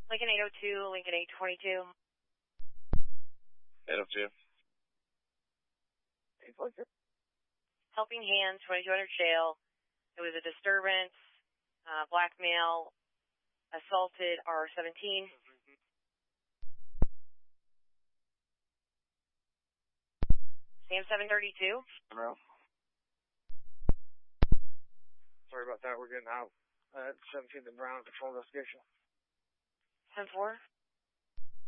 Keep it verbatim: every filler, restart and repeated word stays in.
Lincoln eight oh two, Lincoln eight twenty-two. eight oh two. Helping Hands, twenty-two hundred jail. It was a disturbance, uh, blackmail, assaulted, R seventeen. Sam seven thirty-two. Hello. Sorry about that. We're getting out at seventeenth and Brown Patrol Investigation. ten four.